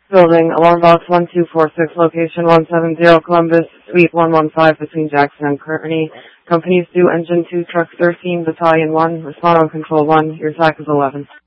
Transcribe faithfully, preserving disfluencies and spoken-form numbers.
Building, alarm box one two four six, location one seven zero, Columbus, suite one one five, between Jackson and Kearney. Companies due engine two, truck thirteen, battalion one, respond on control one, your S A C is eleven.